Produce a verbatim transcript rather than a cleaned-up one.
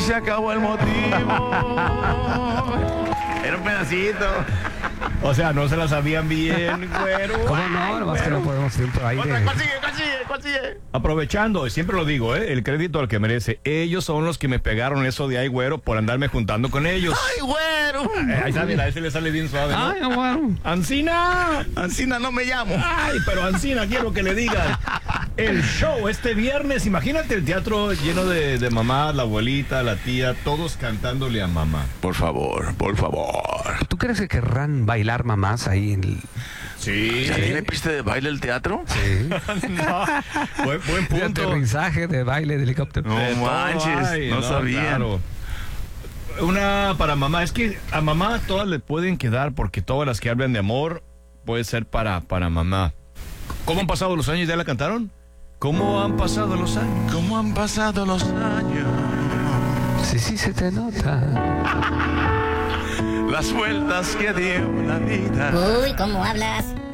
se acabó el motivo. Era un pedacito. O sea, no se la sabían bien, güero. ¿Cómo no? Nomás que no podemos tiempo ahí. Otra, De... ¿cuál sigue? ¿Cuál sigue? ¿Cuál sigue? Aprovechando, siempre lo digo, ¿eh? El crédito al que merece. Ellos son los que me pegaron eso de ay, güero, por andarme juntando con ellos. ¡Ay, güero! Eh, ahí está, mira, a ese le sale bien suave, ¿no? Ay, bueno. ¡Ancina! Ancina, no me llamo. Ay, pero Ancina, quiero que le digan. El show este viernes, imagínate el teatro lleno de, de mamá, la abuelita, la tía, todos cantándole a mamá. Por favor, por favor. ¿Tú crees que querrán bailar mamás ahí en el... Sí. ¿Ya tiene pista de baile el teatro? Sí. No, buen, buen De punto. aterrizaje, de baile, de helicóptero. No De todo manches, hay, no sabía. claro. Una para mamá, es que a mamá todas le pueden quedar porque todas las que hablan de amor puede ser para, para mamá. ¿Cómo han pasado los años? ¿Ya la cantaron? ¿Cómo han pasado los años? ¿Cómo han pasado los años? Sí, sí, se te nota. Las vueltas que dio la vida. Uy, ¿cómo hablas?